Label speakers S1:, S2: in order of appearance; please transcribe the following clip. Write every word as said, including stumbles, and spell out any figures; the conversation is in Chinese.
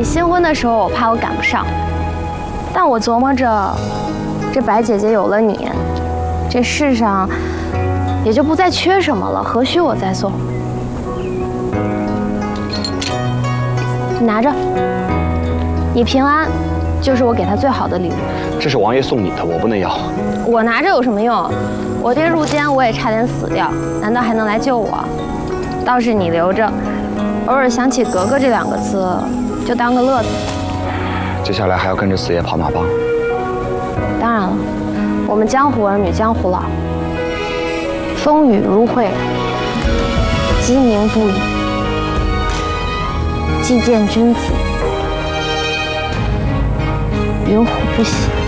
S1: 新婚的时候，我怕我赶不上，但我琢磨着，这白姐姐有了你，这世上也就不再缺什么了，何须我再送？你拿着，你平安，就是我给他最好的礼物。
S2: 这是王爷送你的，我不能要。
S1: 我拿着有什么用？我爹入监，我也差点死掉，难道还能来救我？倒是你留着，偶尔想起格格这两个字，就当个乐子。
S2: 接下来还要跟着四爷跑马帮。
S1: 当然了，我们江湖儿女江湖老，风雨如晦，鸡鸣不已，既见君子，云虎不喜。